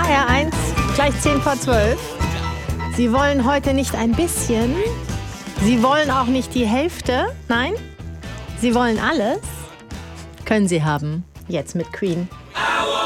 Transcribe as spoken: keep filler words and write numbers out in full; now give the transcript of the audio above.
H R eins, gleich zehn vor zwölf. Sie wollen heute nicht ein bisschen. Sie wollen auch nicht die Hälfte. Nein, Sie wollen alles. Können Sie haben. Jetzt mit Queen.